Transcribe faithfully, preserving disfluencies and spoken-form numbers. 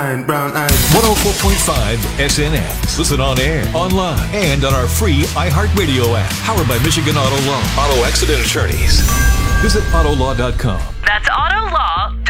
line, brown eyes. one oh four point five S N X. Listen on air, online, and on our free iHeartRadio app. Powered by Michigan Auto Law. Auto accident attorneys. Visit Auto Law dot com. That's Auto Law